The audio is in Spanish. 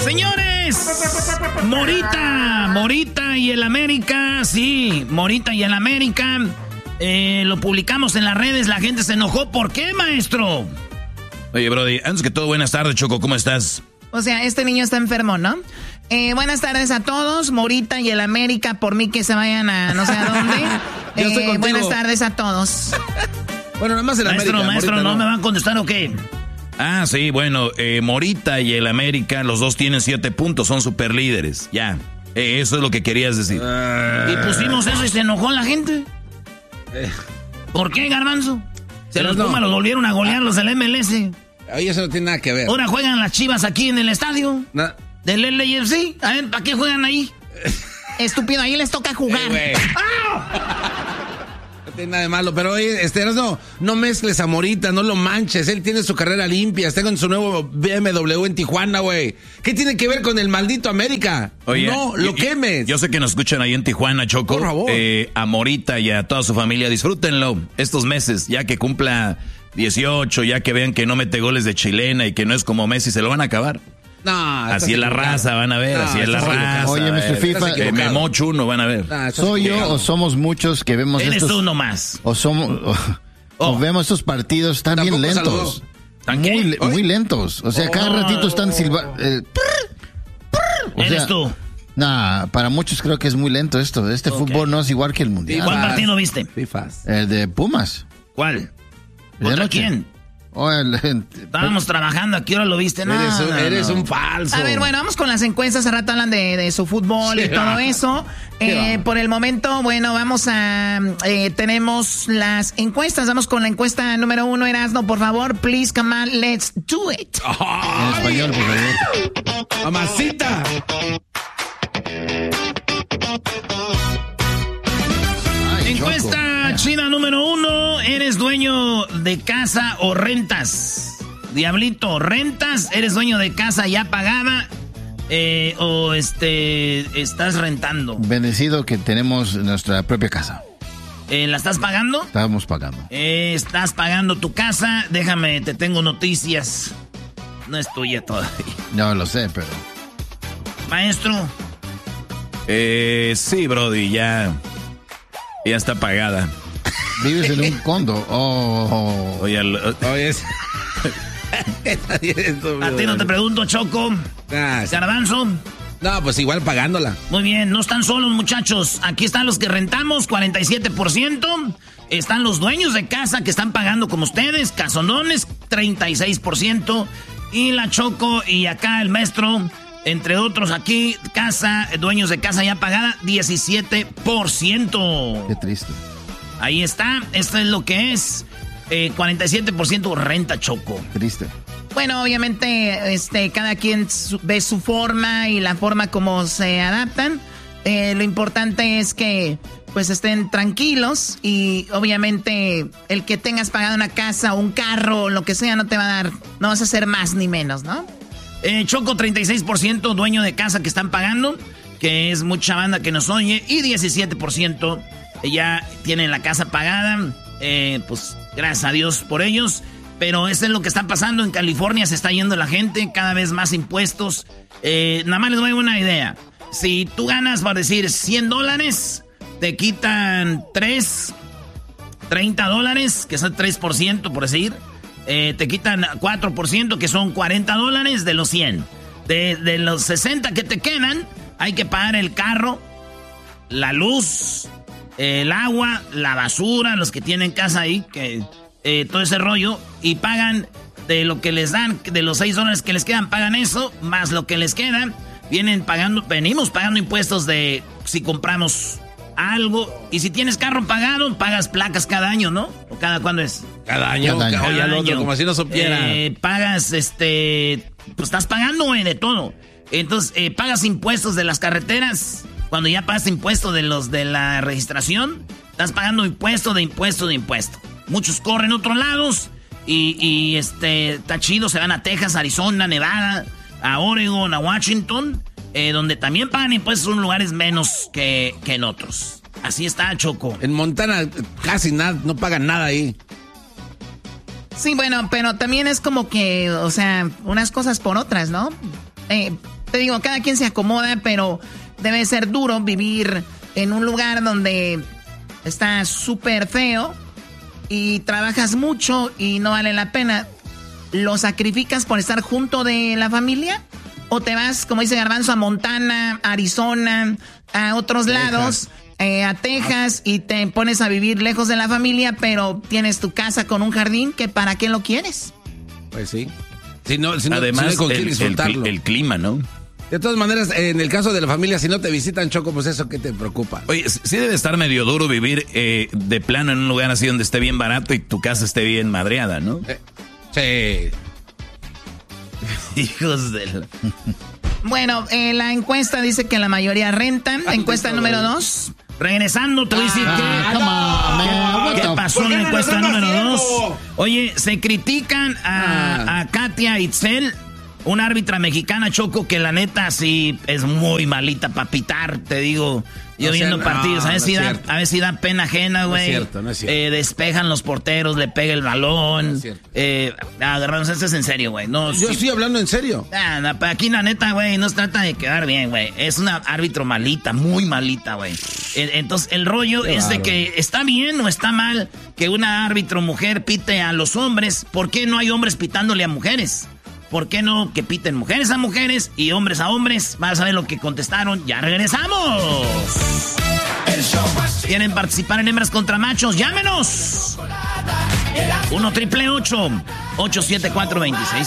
Señores, Morita y el América, sí, Morita y el América, lo publicamos en las redes, la gente se enojó. ¿Por qué, maestro? Oye, Brody, antes que todo, buenas tardes, Choco, ¿cómo estás? O sea, este niño está enfermo, ¿no? Buenas tardes a todos, Morita y el América, por mí que se vayan a no sé a dónde. Buenas tardes a todos. Bueno, nada más el América. Maestro, ¿no me van a contestar o qué? Ah, sí, bueno, Morita y el América, los dos tienen 7 puntos, son super líderes, ya. Eso es lo que querías decir. Y pusimos eso y se enojó la gente. ¿Por qué, Garbanzo? Los Pumas los volvieron a golear los del MLS. Oye, eso no tiene nada que ver. Ahora juegan las Chivas aquí en el estadio del LAFC. A ver, ¿para qué juegan ahí? Estúpido, ahí les toca jugar. No tiene nada de malo, pero oye, no mezcles a Morita, no lo manches. Él tiene su carrera limpia, está con su nuevo BMW en Tijuana, güey. ¿Qué tiene que ver con el maldito América? Oye, no, lo quemes. Yo sé que nos escuchan ahí en Tijuana, Choco. Por favor. A Morita y a toda su familia, disfrútenlo estos meses, ya que cumpla 18, ya que vean que no mete goles de chilena y que no es como Messi, se lo van a acabar. No, así es la raza, van a ver, así es la raza. Oye, Mr. FIFA, me mocho uno, van a ver. ¿Soy yo o somos muchos que vemos Eres estos? tú nomás. O vemos estos partidos, están bien lentos. Muy lentos. O sea, cada ratito están silbando. Eres tú. Nah, para muchos creo que es muy lento esto. Fútbol no es igual que el mundial. ¿Cuál partido viste? El de Pumas. ¿Cuál? ¿Contra quién? Estábamos trabajando, ¿a qué hora lo viste? No, eres un falso. A ver, bueno, vamos con las encuestas. Hace rato hablan de su fútbol y todo eso. Por el momento, bueno, vamos a... tenemos las encuestas. Vamos con la encuesta número 1. Erasno, por favor, please, come on, let's do it. En español, por favor. ¡Mamacita! Encuesta china número 1. ¿Eres dueño de casa o rentas? Diablito, ¿rentas? ¿Eres dueño de casa ya pagada? ¿O estás rentando? Bendecido que tenemos nuestra propia casa. ¿La estás pagando? Estamos pagando. Estás pagando tu casa. Déjame, te tengo noticias. No es tuya todavía. No lo sé, pero... Maestro. Sí, Brody, ya está pagada. Vives en un condo. Oye, a ti no te pregunto, Choco. Garbanzo. No, pues igual pagándola. Muy bien, no están solos, muchachos. Aquí están los que rentamos, 47%. Están los dueños de casa que están pagando como ustedes, casondones, 36%. Y la Choco y acá el maestro, entre otros aquí, dueños de casa ya pagada, 17%. Qué triste. Ahí está, esto es lo que es. 47% renta, Choco. Triste. Bueno, obviamente, cada quien ve su forma y la forma como se adaptan. Lo importante es que, pues, estén tranquilos y, obviamente, el que tengas pagado una casa o un carro o lo que sea no te va a dar, no vas a hacer más ni menos, ¿no? Choco, 36% dueño de casa que están pagando, que es mucha banda que nos oye, y 17% ya tienen la casa pagada. Pues, gracias a Dios por ellos. Pero eso es lo que está pasando en California, se está yendo la gente, cada vez más impuestos. Nada más les doy una idea. Si tú ganas, por decir, $100, te quitan $30, que son 3%, por decir. Te quitan 4%, que son $40 de los 100. De los 60 que te quedan, hay que pagar el carro, la luz, el agua, la basura, los que tienen casa ahí, que... todo ese rollo, y pagan de lo que les dan, de los $6 que les quedan, pagan eso, más lo que les queda, venimos pagando impuestos de si compramos algo, y si tienes carro pagado, pagas placas cada año, ¿no? ¿O cada cuándo es? Cada año. Otro, como si no supiera. Pagas, pues estás pagando, güey, de todo. Entonces, pagas impuestos de las carreteras, cuando ya pagas impuestos de los de la registración, estás pagando impuesto de impuesto de impuesto. Muchos corren a otros lados y está chido, se van a Texas, Arizona, Nevada, a Oregon, a Washington, donde también pagan impuestos en lugares menos que en otros. Así está, Choco. En Montana casi nada, no pagan nada ahí. Sí, bueno, pero también es como que, o sea, unas cosas por otras, ¿no? te digo, cada quien se acomoda, pero debe ser duro vivir en un lugar donde está súper feo y trabajas mucho y no vale la pena. ¿Lo sacrificas por estar junto de la familia? ¿O te vas, como dice Garbanzo, a Montana, Arizona, a otros lados, a Texas, y te pones a vivir lejos de la familia, pero tienes tu casa con un jardín, que para qué lo quieres? Pues sí. Además, el clima, ¿no? De todas maneras, en el caso de la familia, si no te visitan, Choco, pues eso, ¿qué te preocupa? Oye, sí debe estar medio duro vivir de plano en un lugar así donde esté bien barato y tu casa esté bien madreada, ¿no? Sí. Hijos de la... Bueno, la encuesta dice que la mayoría rentan. Encuesta número 2. Regresando, te voy a decir ¿qué pasó en la encuesta número 2? Oye, se critican a Katia Itzel, una árbitra mexicana, Choco, que la neta sí es muy malita para pitar, te digo. Yo viendo partidos, a ver si da pena ajena, güey. No es cierto. Despejan los porteros, le pega el balón. No es agarrarnos, esto es en serio, güey. No, yo estoy hablando en serio. Aquí la neta, güey, no se trata de quedar bien, güey. Es una árbitro malita, muy malita, güey. Entonces, el rollo es de que está bien o está mal que una árbitro mujer pite a los hombres. ¿Por qué no hay hombres pitándole a mujeres? ¿Por qué no que piten mujeres a mujeres y hombres a hombres? Vas a ver lo que contestaron. ¡Ya regresamos! ¿Quieren participar en Hembras contra Machos? ¡Llámenos! 1-888-874-26